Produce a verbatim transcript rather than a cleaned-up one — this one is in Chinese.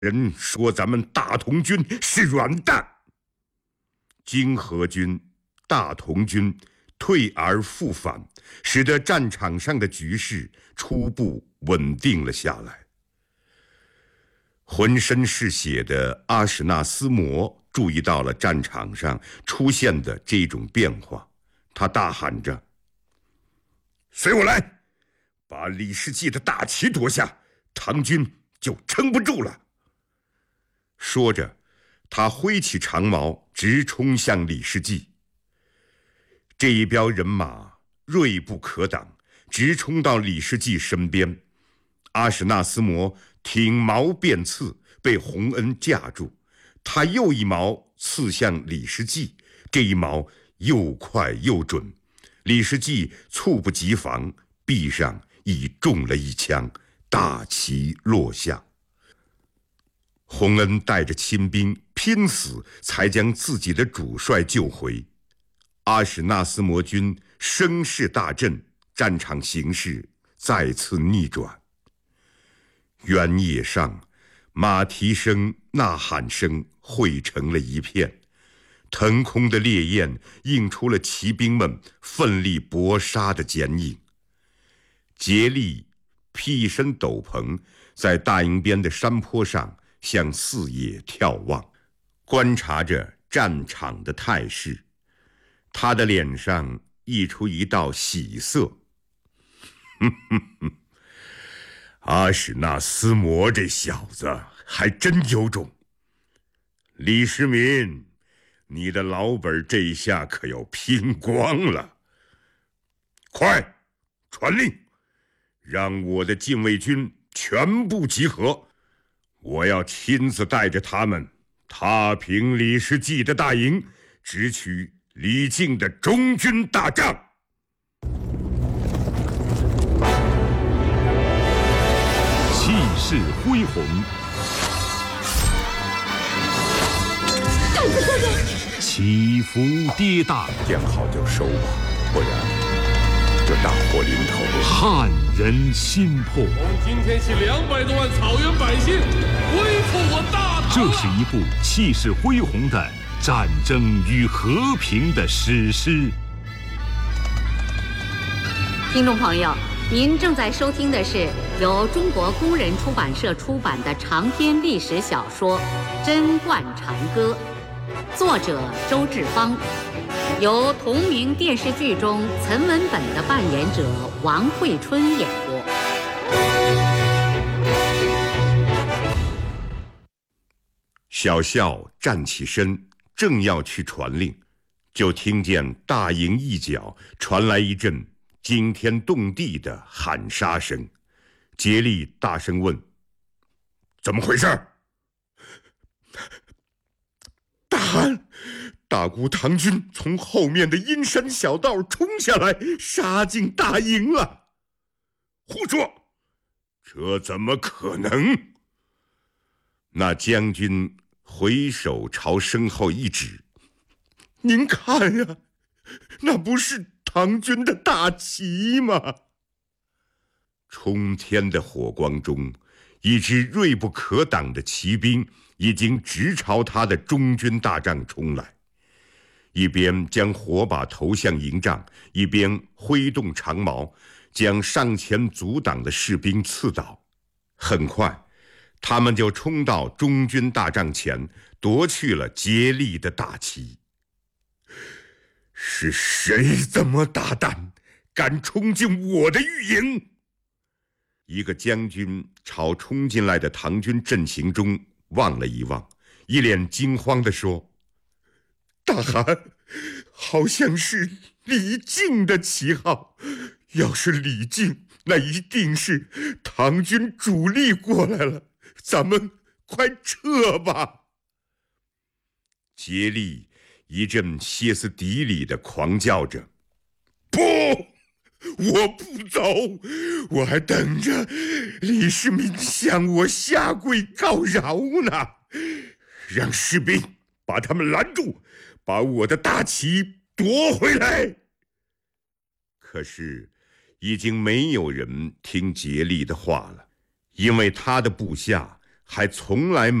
人说咱们大同军是软蛋。经合军、大同军退而复返，使得战场上的局势初步稳定了下来。浑身是血的阿史那思摩注意到了战场上出现的这种变化，他大喊着：“随我来，把李世济的大旗夺下，唐军就撑不住了。”说着，他挥起长矛，直冲向李世济。这一彪人马锐不可挡，直冲到李世济身边。阿史那思摩挺矛便刺，被洪恩架住。他又一矛刺向李世济，这一矛又快又准。李世济猝不及防，臂上已中了一枪，大旗落下。洪恩带着亲兵拼死，才将自己的主帅救回。阿史那思摩军声势大振，战场形势再次逆转。原野上，马蹄声、呐喊声汇成了一片，腾空的烈焰映出了骑兵们奋力搏杀的剪影。竭力披身斗篷，在大营边的山坡上向四野眺望，观察着战场的态势。他的脸上溢出一道喜色。哼哼哼，阿史那思摩这小子还真有种。李世民，你的老本这一下可要拼光了。快，传令，让我的禁卫军全部集合，我要亲自带着他们踏平李世济的大营，直取李靖的中军大帐。 气势恢宏，起伏跌宕， 见好就收吧，不然就大祸临头了。 撼人心魄。 我们今天系两百多万草原百姓恢复我大唐。 这是一部气势恢宏的战争与和平的史诗。 听众朋友，您正在收听的是由中国工人出版社出版的长篇历史小说《贞观长歌》，作者周志芳，由同名电视剧中岑文本的扮演者王慧春演播。 小校站起身，正要去传令，就听见大营一角传来一阵惊天动地的喊杀声。竭力大声问：“怎么回事？”大汗，大姑唐军从后面的阴山小道冲下来，杀进大营了。胡说，这怎么可能？那将军回首朝身后一指：“您看呀，那不是唐军的大旗吗？”冲天的火光中，一支锐不可挡的骑兵已经直朝他的中军大帐冲来，一边将火把投向营帐，一边挥动长矛，将上前阻挡的士兵刺倒。很快，他们就冲到中军大帐前，夺去了竭力的大旗。是谁这么大胆，敢冲进我的御营？一个将军朝冲进来的唐军阵型中望了一望，一脸惊慌地说：“大汗，好像是李靖的旗号。要是李靖，那一定是唐军主力过来了，咱们快撤吧。”竭力一阵歇斯底里地狂叫着：“不，我不走，我还等着李世民向我下跪告饶呢！让士兵把他们拦住，把我的大旗夺回来。”可是已经没有人听竭力的话了，因为他的部下还从来